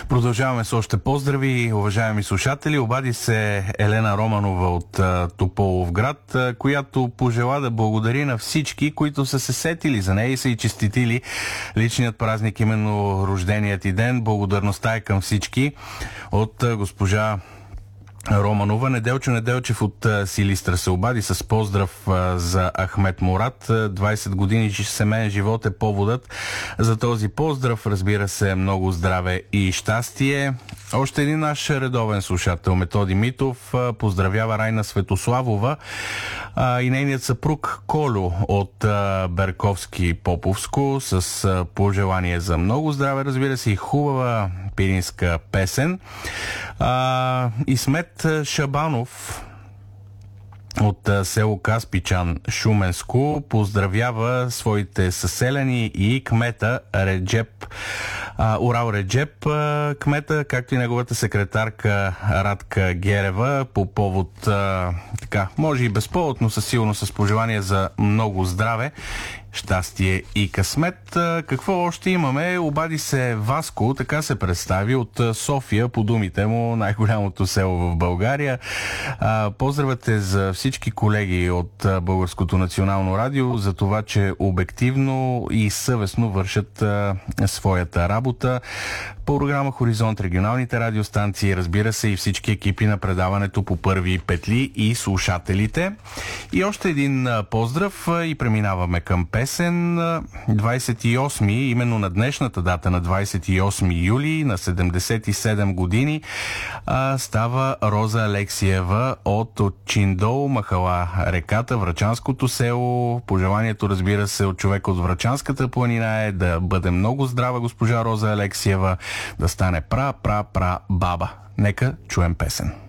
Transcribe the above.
Продължаваме с още поздрави, уважаеми слушатели. Обади се Елена Романова от Тополовград, която пожела да благодари на всички, които са се сетили за нея и са и честитили личният празник, именно рожденият и ден. Благодарността е към всички от госпожа Романова. Неделчо Неделчев от Силистра се обади с поздрав за Ахмет Мурат. 20 години семейен живот е поводът за този поздрав. Разбира се, много здраве и щастие. Още един наш редовен слушател, Методи Митов, поздравява Райна Светославова и нейният съпруг Колю от Берковски Поповско с пожелание за много здраве, разбира се, и хубава пиринска песен. Исмет Шабанов от село Каспичан, Шуменско, поздравява своите съселяни и кмета Урал Реджеп, кмета, както и неговата секретарка Радка Герева, по повод, може и без повод, но със сигурност с пожелание за много здраве, щастие и късмет. Какво още имаме? Обади се Васко, така се представи, от София, по думите му, най-голямото село в България. Поздравете за всички колеги от Българското национално радио за това, че обективно и съвестно вършат своята работа. Програма Хоризонт, регионалните радиостанции, разбира се, и всички екипи на предаването по първи петли и слушателите. И още един поздрав и преминаваме към песен. 28, именно на днешната дата, на 28 юли, на 77 години, става Роза Алексиева от Чиндол, махала Реката, Врачанското село. Пожеланието, разбира се, от човек от Врачанската планина е да бъде много здрава госпожа Роза Алексиева, да стане пра баба. Нека чуем песен.